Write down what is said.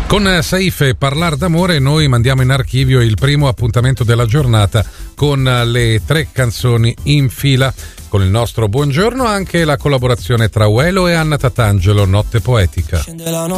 Con Saif Parlar d'amore noi mandiamo in archivio il primo appuntamento della giornata con le 3 canzoni in fila. Con il nostro buongiorno anche la collaborazione tra Uelo e Anna Tatangelo, Notte Poetica.